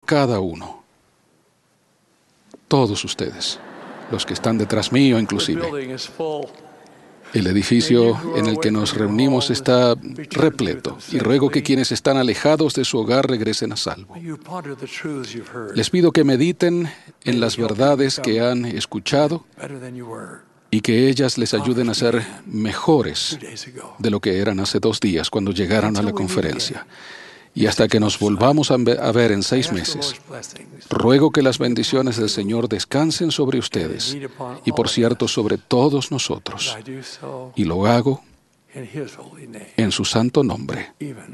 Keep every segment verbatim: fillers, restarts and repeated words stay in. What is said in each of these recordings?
cada uno. Todos ustedes, los que están detrás mío inclusive. El edificio en el que nos reunimos está repleto y ruego que quienes están alejados de su hogar regresen a salvo. Les pido que mediten en las verdades que han escuchado y que ellas les ayuden a ser mejores de lo que eran hace dos días cuando llegaron a la conferencia. Y hasta que nos volvamos a ver en seis meses, ruego que las bendiciones del Señor descansen sobre ustedes y, por cierto, sobre todos nosotros. Y lo hago en su santo nombre,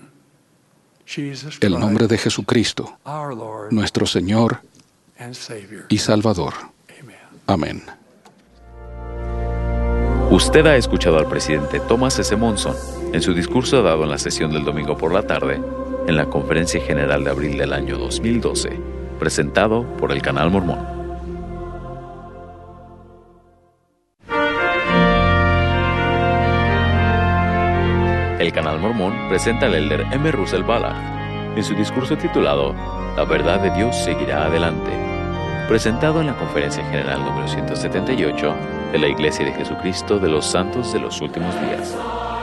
el nombre de Jesucristo, nuestro Señor y Salvador. Amén. Usted ha escuchado al presidente Thomas S. Monson en su discurso dado en la sesión del domingo por la tarde en la Conferencia General de abril del año dos mil doce, presentado por el Canal Mormón. El Canal Mormón presenta al elder M. Russell Ballard en su discurso titulado La verdad de Dios seguirá adelante, presentado en la Conferencia General número ciento setenta y ocho de la Iglesia de Jesucristo de los Santos de los Últimos Días.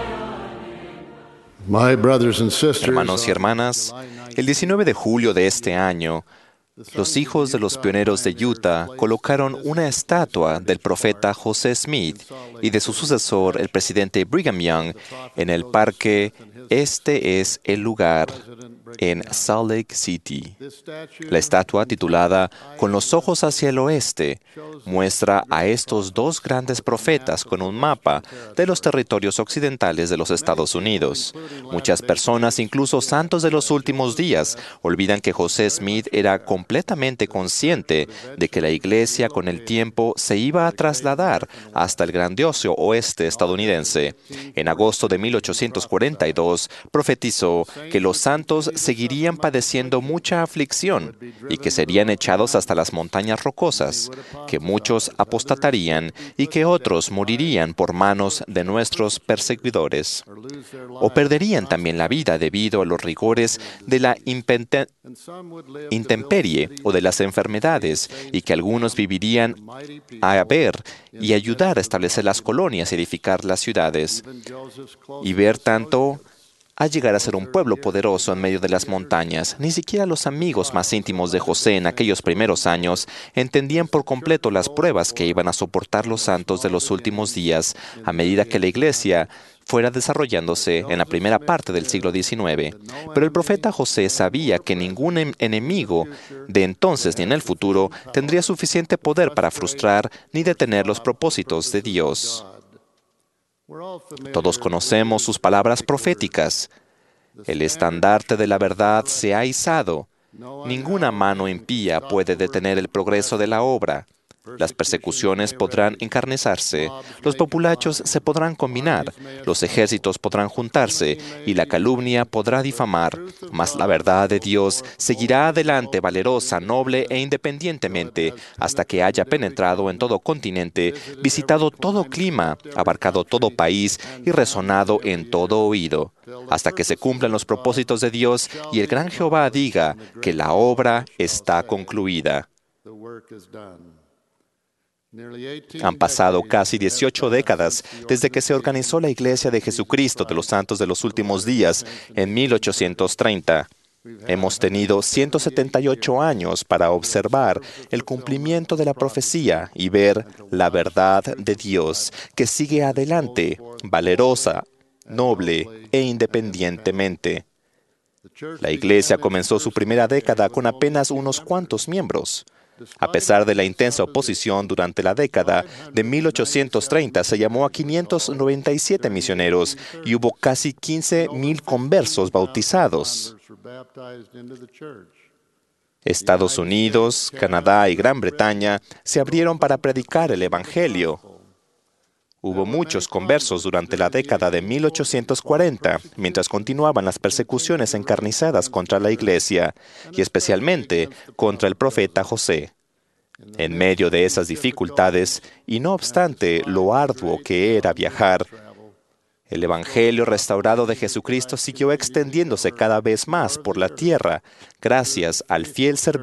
Hermanos y hermanas, el diecinueve de julio de este año, los hijos de los pioneros de Utah colocaron una estatua del profeta José Smith y de su sucesor, el presidente Brigham Young, en el parque Este es el lugar, en Salt Lake City. La estatua, titulada Con los ojos hacia el oeste, muestra a estos dos grandes profetas con un mapa de los territorios occidentales de los Estados Unidos. Muchas personas, incluso santos de los últimos días, olvidan que José Smith era completamente consciente de que la iglesia con el tiempo se iba a trasladar hasta el grandioso oeste estadounidense. En agosto de mil ochocientos cuarenta y dos, profetizó que los santos seguirían padeciendo mucha aflicción y que serían echados hasta las montañas rocosas, que muchos apostatarían y que otros morirían por manos de nuestros perseguidores, o perderían también la vida debido a los rigores de la intemperie o de las enfermedades, y que algunos vivirían a ver y ayudar a establecer las colonias y edificar las ciudades, y ver tanto a llegar a ser un pueblo poderoso en medio de las montañas. Ni siquiera los amigos más íntimos de José en aquellos primeros años entendían por completo las pruebas que iban a soportar los santos de los últimos días a medida que la iglesia fuera desarrollándose en la primera parte del siglo diecinueve. Pero el profeta José sabía que ningún enemigo de entonces ni en el futuro tendría suficiente poder para frustrar ni detener los propósitos de Dios. Todos conocemos sus palabras proféticas. El estandarte de la verdad se ha izado. Ninguna mano impía puede detener el progreso de la obra. Las persecuciones podrán encarnizarse, los populachos se podrán combinar, los ejércitos podrán juntarse y la calumnia podrá difamar, mas la verdad de Dios seguirá adelante valerosa, noble e independientemente hasta que haya penetrado en todo continente, visitado todo clima, abarcado todo país y resonado en todo oído, hasta que se cumplan los propósitos de Dios y el gran Jehová diga que la obra está concluida. Han pasado casi dieciocho décadas desde que se organizó la Iglesia de Jesucristo de los Santos de los Últimos Días en mil ochocientos treinta. Hemos tenido ciento setenta y ocho años para observar el cumplimiento de la profecía y ver la verdad de Dios que sigue adelante, valerosa, noble e independientemente. La Iglesia comenzó su primera década con apenas unos cuantos miembros. A pesar de la intensa oposición durante la década de mil ochocientos treinta, se llamó a quinientos noventa y siete misioneros y hubo casi quince mil conversos bautizados. Estados Unidos, Canadá y Gran Bretaña se abrieron para predicar el Evangelio. Hubo muchos conversos durante la década de mil ochocientos cuarenta, mientras continuaban las persecuciones encarnizadas contra la Iglesia, y especialmente contra el profeta José. En medio de esas dificultades, y no obstante lo arduo que era viajar, el Evangelio restaurado de Jesucristo siguió extendiéndose cada vez más por la tierra, gracias al fiel servicio